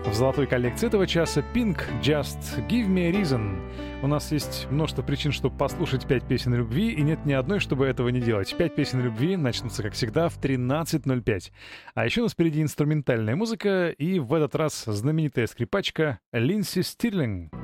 В золотой коллекции этого часа Pink Just Give Me a Reason. У нас есть множество причин, чтобы послушать 5 песен любви, и нет ни одной, чтобы этого не делать. 5 песен любви начнутся, как всегда, в 13:05. А еще у нас впереди инструментальная музыка, и в этот раз знаменитая скрипачка Линдси Стирлинг.